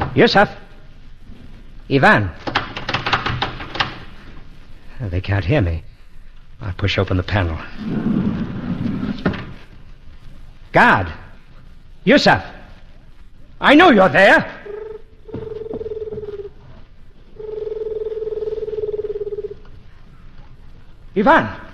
Yusuf. Ivan. They can't hear me. I push open the panel. Guard. Yusuf. I know you're there. Ivan.